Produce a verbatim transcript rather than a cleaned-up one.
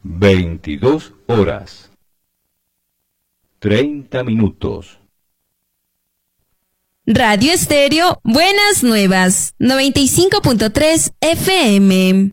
veintidós horas, treinta minutos. Radio Estéreo Buenas Nuevas, noventa y cinco punto tres F M.